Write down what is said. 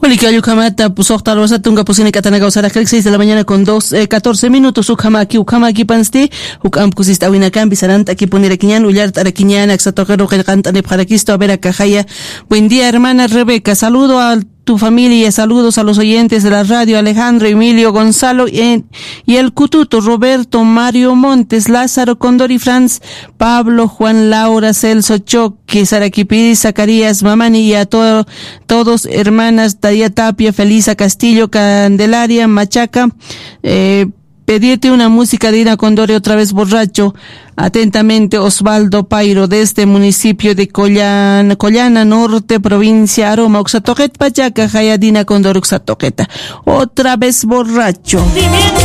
Hola, que Yucamata, pues octa rosa tunga pusine katanaga usara 6 de la mañana con 14 minutos ukamaki panste ukam pusista wina cambi saranta aquí poner aquiñan ullar araquiñan axatoquero que canta de paraquisto a ver a cajaya. Buen día, hermana Rebeca, saludo a tu familia, saludos a los oyentes de la radio, Alejandro, Emilio, Gonzalo y el Cututo, Roberto, Mario Montes, Lázaro, Condori, Franz, Pablo, Juan, Laura, Celso, Choque, Saraquipiri, Zacarías, Mamani y a todos hermanas, Daría Tapia, Felisa, Castillo, Candelaria, Machaca, pedirte una música de Ina Condori, otra vez borracho. Atentamente, Osvaldo Pairo, de este municipio de Collana Norte, provincia Aroma, Uxatoquet, Pachaca, Jayadina Condori, Uxatoqueta. Otra vez borracho.